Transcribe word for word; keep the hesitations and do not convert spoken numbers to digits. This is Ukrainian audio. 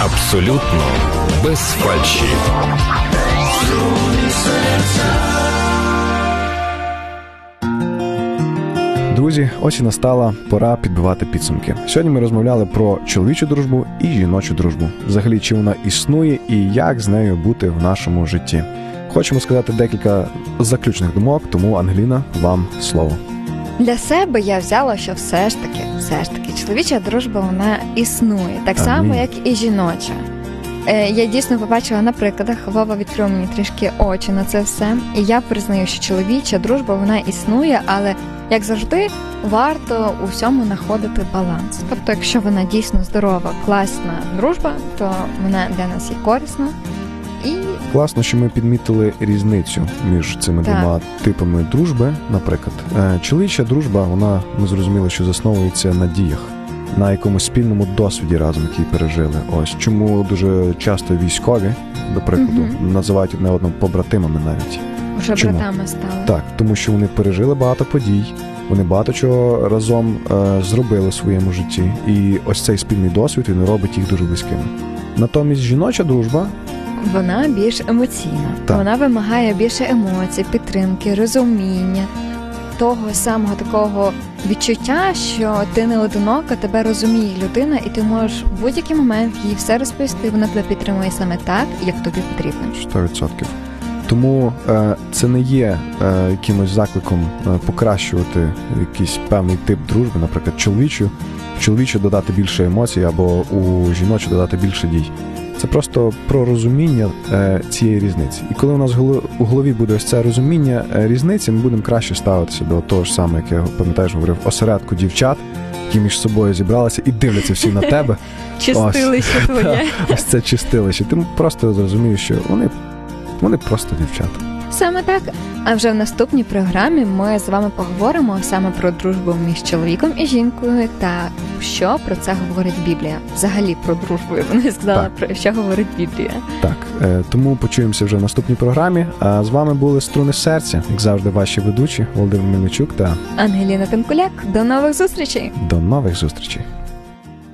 Абсолютно без фальші. Друзі, ось і настала пора підбивати підсумки. Сьогодні ми розмовляли про чоловічу дружбу і жіночу дружбу. Взагалі, чи вона існує і як з нею бути в нашому житті. Хочемо сказати декілька заключних думок, тому, Ангеліна, вам слово. Для себе я взяла, що все ж таки, все ж таки, чоловіча дружба, вона існує. Так Амінь. само, як і жіноча. Е, я дійсно побачила на прикладах, Вова відкрив мені трішки очі на це все. І я признаю, що чоловіча дружба, вона існує, але, як завжди, варто у всьому знаходити баланс. Тобто, якщо вона дійсно здорова, класна дружба, то вона для нас є корисна. І... Класно, що ми підмітили різницю між цими Так. двома типами дружби. Наприклад, чоловіча дружба, вона, ми зрозуміли, що засновується на діях, на якомусь спільному досвіді разом, який пережили. Ось чому дуже часто військові, до прикладу, Мгм. називають одне одного побратимами навіть. Вже Чому? братами стали. Так, тому що вони пережили багато подій, вони багато чого разом е, зробили в своєму житті, і ось цей спільний досвід, він робить їх дуже близькими. Натомість жіноча дружба, Вона більш емоційна. Так. Вона вимагає більше емоцій, підтримки, розуміння, того самого такого відчуття, що ти не одинока, тебе розуміє людина, і ти можеш в будь-який момент їй все розповісти, вона тебе підтримує саме так, як тобі потрібно. сто відсотків. Тому е, це не є е, якимось закликом е, покращувати якийсь певний тип дружби, наприклад, чоловічу, в чоловічу додати більше емоцій або у жіночу додати більше дій. Це просто про розуміння е, цієї різниці. І коли у нас голо- у голові буде ось це розуміння е, різниці, ми будемо краще ставитися до того ж самого, як я, пам'ятаєш, говорив, осередку дівчат, які між собою зібралися і дивляться всі на тебе. Чистилище твоє. Ось це чистилище. Ти просто зрозумієш, що вони, вони просто дівчата. Саме так. А вже в наступній програмі ми з вами поговоримо саме про дружбу між чоловіком і жінкою та що про це говорить Біблія. Взагалі про дружбу, я б не сказала, Так. про що говорить Біблія. Так, е, тому почуємося вже в наступній програмі. А з вами були «Струни серця», як завжди, ваші ведучі Володимир Мельничук та Ангеліна Тимкуляк. До нових зустрічей! до нових зустрічей.